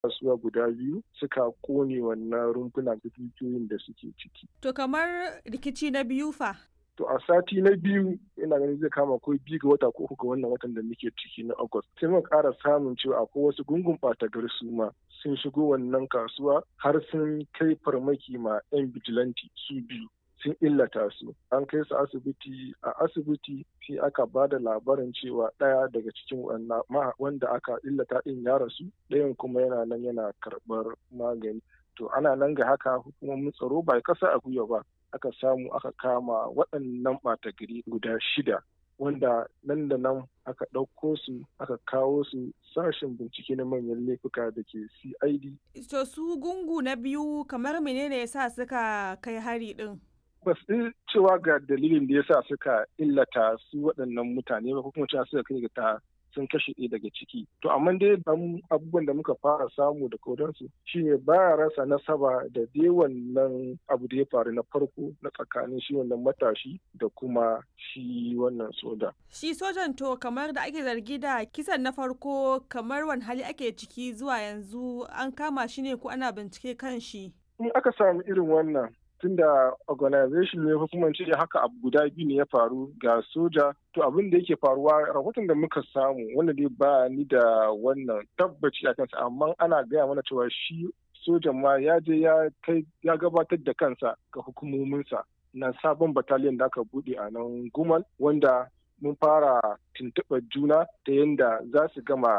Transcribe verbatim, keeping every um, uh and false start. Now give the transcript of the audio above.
kasuwa guda biyu suka kone wannan rumfuna da dukiyoyin da suke ciki. To kamar rikici na biyu fa? To a sati na biyu ina ganin zai kama ko biyu ga wata ko uku ga wannan watan da muke ciki na August. Sai muka ƙara samun cewa akwai wasu gungun ɓata gari su ma sun shigo wannan kasuwa har sun kai farmaki ma 'yan bijilanti su biyu. Sun illata su an kai su asibiti a asibiti sai aka ba da labarin cewa ɗaya daga cikin wanda aka illata ɗin ya rasu ɗayan kuma yana nan yana karɓar magani. To ana nan ga haka hukumomin tsaro ba kasa a gwiwa ba aka samu aka kama waɗannan ɓata gari guda shida wanda nan da nan aka ɗauko su aka kawo su sashen bincike na manyan laifuka da ke C I D. To su gungu na biyu kamar menene yasa suka kai hari ɗin? Ba su cewa ga dalilin da yasa suka illata su waɗannan mutane ba ko kuma cewa suka kai ga ta sun kashe ɗaya daga ciki. To amma dai abubuwan da muka fara samu da kodansu shine baya rasa nasaba da dai wannan abu da ya faru na farko na tsakanin shi wannan matashi da kuma shi wannan soja. Shi sojan to kamar da ake zargi da kisan na farko kamar wani hali ake ciki zuwa yanzu an kama shi ne ko ana bincike kan shi? In aka samu irin wannan tunda organization ne hukumar ce haka abu guda biyu ne ya faru ga soja to abin da yake faruwa rahoton da muka samu wanda dai ba ni da wannan tabbaci a kansa amma ana gaya mana cewa shi sojan ma ya je ya kai ya gabatar da kansa ga hukumominsa na sabon battalion da aka bude a nan Gumal wanda mun fara tuntuɓar juna ta yadda za su gama